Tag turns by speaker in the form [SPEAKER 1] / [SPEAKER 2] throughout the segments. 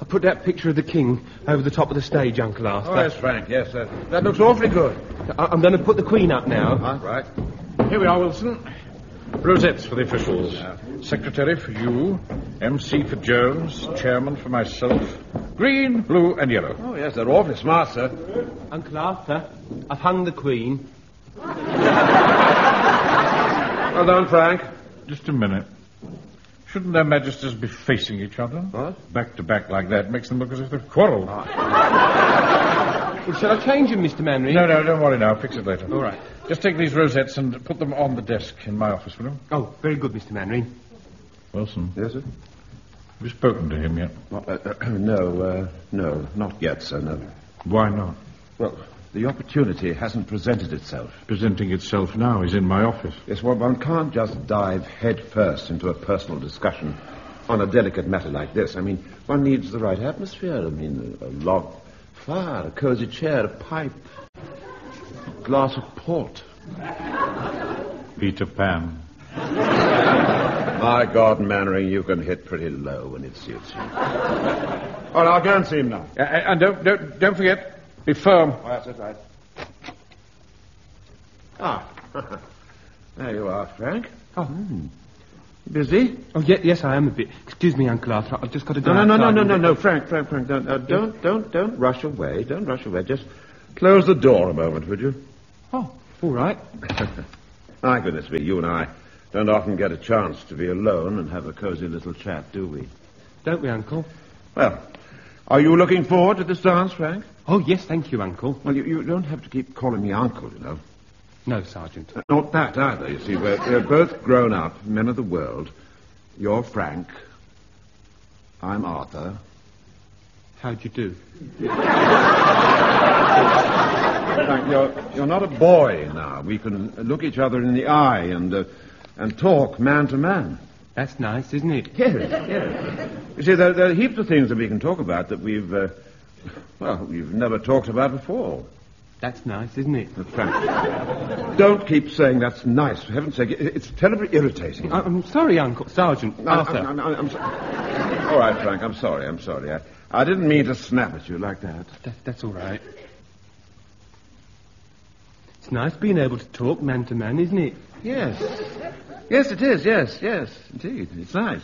[SPEAKER 1] put that picture of the king over the top of the stage, Uncle Arthur.
[SPEAKER 2] Oh, yes, Frank, yes. That looks awfully good.
[SPEAKER 1] I'm going to put the Queen up now.
[SPEAKER 2] Right. Here we are, Wilson. Rosettes for the officials. Secretary for you. MC for Jones. Chairman for myself. Green, blue, and yellow. Oh, yes, they're awfully smart, sir.
[SPEAKER 1] Uncle Arthur, I've hung the Queen.
[SPEAKER 2] Well done, Frank. Just a minute. Shouldn't their majesties be facing each other?
[SPEAKER 1] What?
[SPEAKER 2] Back to back like that makes them look as if they've quarrelled.
[SPEAKER 1] Well, shall I change him, Mr. Manring?
[SPEAKER 2] No, don't worry now. Fix it later.
[SPEAKER 1] All right.
[SPEAKER 2] Just take these rosettes and put them on the desk in my office, will you?
[SPEAKER 1] Oh, very good, Mr. Manring.
[SPEAKER 2] Wilson.
[SPEAKER 3] Yes, sir?
[SPEAKER 2] Have you spoken to him yet?
[SPEAKER 3] No, not yet, sir, no.
[SPEAKER 2] Why not?
[SPEAKER 3] Well, the opportunity hasn't presented itself.
[SPEAKER 2] Presenting itself now is in my office.
[SPEAKER 3] Yes, well, one can't just dive head first into a personal discussion on a delicate matter like this. I mean, one needs the right atmosphere. I mean, a log fire, a cozy chair, a pipe, a glass of port.
[SPEAKER 2] Peter Pan.
[SPEAKER 3] My God, Mannering, you can hit pretty low when it suits you. All right, I'll go and see him now.
[SPEAKER 2] And don't forget, be firm.
[SPEAKER 3] Oh, that's it, right. Ah, there you are, Frank.
[SPEAKER 1] Oh.
[SPEAKER 3] Busy?
[SPEAKER 1] Oh, yes, I am a bit. Excuse me, Uncle Arthur. I've just got to go
[SPEAKER 3] No, Frank, don't rush away. Don't rush away. Just close the door a moment, would you?
[SPEAKER 1] Oh, all right.
[SPEAKER 3] My goodness me, you and I don't often get a chance to be alone and have a cozy little chat, do we?
[SPEAKER 1] Don't we, Uncle?
[SPEAKER 3] Well, are you looking forward to this dance, Frank?
[SPEAKER 1] Oh, yes, thank you, Uncle.
[SPEAKER 3] Well, you don't have to keep calling me Uncle, you know.
[SPEAKER 1] No, Sergeant.
[SPEAKER 3] Not that either, you see. We're both grown up, men of the world. You're Frank. I'm Arthur.
[SPEAKER 1] How'd you do?
[SPEAKER 3] Frank, you're not a boy now. We can look each other in the eye and talk man to man.
[SPEAKER 1] That's nice, isn't it?
[SPEAKER 3] Yes. You see, there are heaps of things that we can talk about that we've never talked about before.
[SPEAKER 1] That's nice, isn't it?
[SPEAKER 3] Frank, don't keep saying that's nice, for heaven's sake. It's terribly irritating.
[SPEAKER 1] I'm sorry, Uncle. Sergeant, Arthur.
[SPEAKER 3] I'm sorry. All right, Frank, I'm sorry. I didn't mean to snap at you like that.
[SPEAKER 1] That's all right. It's nice being able to talk man to man, isn't it?
[SPEAKER 3] Yes. Yes, it is. Yes, indeed. It's nice.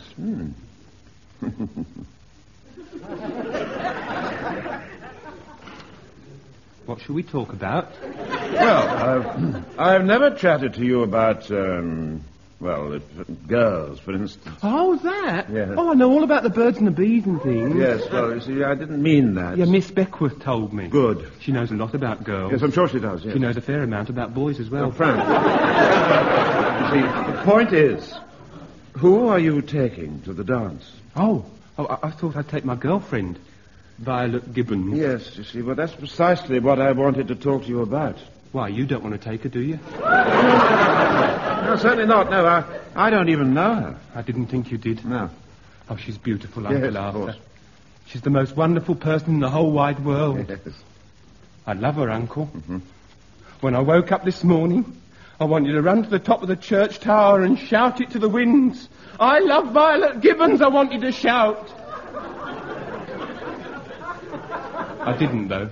[SPEAKER 1] What shall we talk about?
[SPEAKER 3] Well, I've never chatted to you about, girls, for instance.
[SPEAKER 1] Oh, that?
[SPEAKER 3] Yeah.
[SPEAKER 1] Oh, I know all about the birds and the bees and things.
[SPEAKER 3] Yes, well, you see, I didn't mean that.
[SPEAKER 1] Yeah, Miss Beckworth told me.
[SPEAKER 3] Good.
[SPEAKER 1] She knows a lot about girls.
[SPEAKER 3] Yes, I'm sure she does, yes.
[SPEAKER 1] She knows a fair amount about boys as well.
[SPEAKER 3] Frank, you see, the point is, who are you taking to the dance?
[SPEAKER 1] Oh, I thought I'd take my girlfriend, Violet Gibbons.
[SPEAKER 3] Yes, you see, well, that's precisely what I wanted to talk to you about.
[SPEAKER 1] Why, you don't want to take her, do you?
[SPEAKER 3] No, certainly not. No, I don't even know her.
[SPEAKER 1] I didn't think you did.
[SPEAKER 3] No.
[SPEAKER 1] Oh, she's beautiful,
[SPEAKER 3] Yes,
[SPEAKER 1] Uncle
[SPEAKER 3] of
[SPEAKER 1] Arthur.
[SPEAKER 3] course.
[SPEAKER 1] She's the most wonderful person in the whole wide world.
[SPEAKER 3] Yes.
[SPEAKER 1] I love her, Uncle. Mm-hmm. When I woke up this morning, I want you to run to the top of the church tower and shout it to the winds. I love Violet Gibbons, I want you to shout. I didn't, though.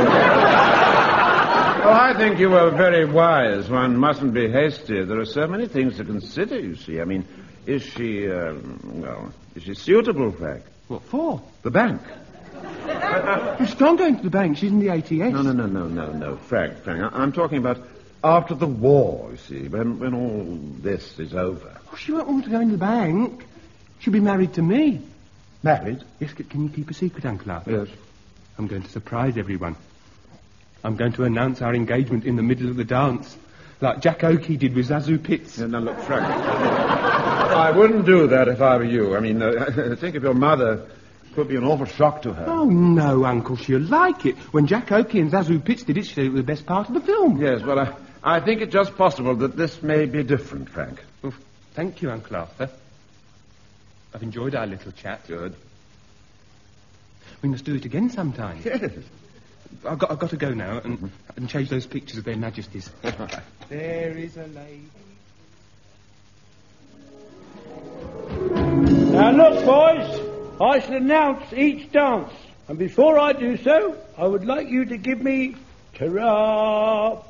[SPEAKER 3] Well, I think you were very wise. One mustn't be hasty. There are so many things to consider, you see. I mean, is she suitable, Frank?
[SPEAKER 1] What for?
[SPEAKER 3] The bank.
[SPEAKER 1] She's not going to the bank. She's in the ATS.
[SPEAKER 3] No, Frank. I'm talking about after the war, you see, when all this is over.
[SPEAKER 1] Oh, she won't want to go in the bank. She'll be married to me.
[SPEAKER 3] Married?
[SPEAKER 1] Yes, can you keep a secret, Uncle Arthur?
[SPEAKER 3] Yes.
[SPEAKER 1] I'm going to surprise everyone. I'm going to announce our engagement in the middle of the dance, like Jack Oakey did with Zazu Pitts.
[SPEAKER 3] Now, look, Frank, I wouldn't do that if I were you. I mean, think of your mother. It could be an awful shock to her.
[SPEAKER 1] Oh, no, Uncle, she'll like it. When Jack Oakey and Zazu Pitts did it, she said it was the best part of the film.
[SPEAKER 3] Yes, well, I think it's just possible that this may be different, Frank.
[SPEAKER 1] Well, thank you, Uncle Arthur. I've enjoyed our little chat.
[SPEAKER 3] Good.
[SPEAKER 1] We must do it again sometime.
[SPEAKER 3] Yes.
[SPEAKER 1] I've got to go now and change those pictures of their majesties. There is a lady.
[SPEAKER 4] Now look, boys. I shall announce each dance. And before I do so, I would like you to give me ta-ra.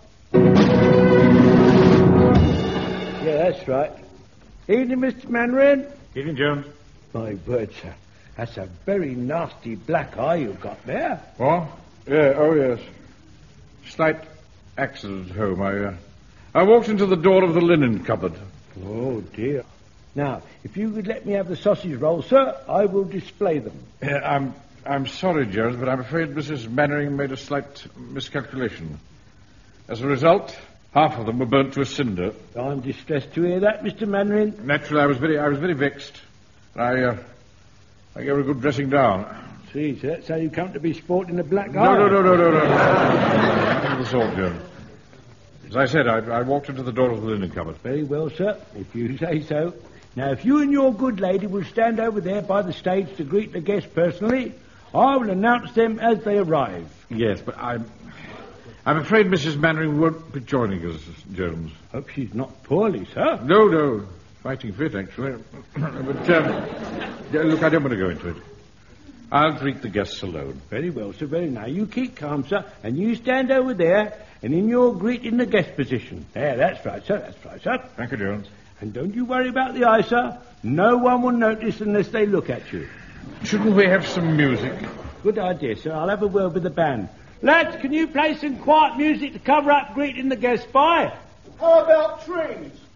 [SPEAKER 4] Yeah, that's right. Evening, Mr. Mainwaring.
[SPEAKER 2] Evening, Jones.
[SPEAKER 4] My word, sir. That's a very nasty black eye you've got there.
[SPEAKER 2] What? Yeah, oh, yes. Slight accident at home. I walked into the door of the linen cupboard.
[SPEAKER 4] Oh, dear. Now, if you could let me have the sausage rolls, sir, I will display them.
[SPEAKER 2] I'm sorry, Jones, but I'm afraid Mrs. Mannering made a slight miscalculation. As a result, half of them were burnt to a cinder.
[SPEAKER 4] I'm distressed to hear that, Mr. Mainwaring.
[SPEAKER 2] Naturally, I was very vexed. I gave her a good dressing down.
[SPEAKER 4] See, so that's how you come to be sporting a black eye.
[SPEAKER 2] No. Nothing of the sort, Jones. As I said, I walked into the door of the linen cupboard.
[SPEAKER 4] Very well, sir, if you say so. Now, if you and your good lady will stand over there by the stage to greet the guests personally, I will announce them as they arrive.
[SPEAKER 2] Yes, but I'm afraid Mrs. Mannering won't be joining us, Jones.
[SPEAKER 4] Hope she's not poorly, sir.
[SPEAKER 2] No. Fighting fit, actually. But, look, I don't want to go into it. I'll greet the guests alone.
[SPEAKER 4] Very well, sir. Now, you keep calm, sir, and you stand over there, and in your greeting the guest position. There, that's right, sir.
[SPEAKER 2] Thank you, Jones.
[SPEAKER 4] And don't you worry about the eye, sir. No one will notice unless they look at you.
[SPEAKER 2] Shouldn't we have some music?
[SPEAKER 4] Good idea, sir. I'll have a word with the band. Lads, can you play some quiet music to cover up greeting the guests by?
[SPEAKER 5] How about trees?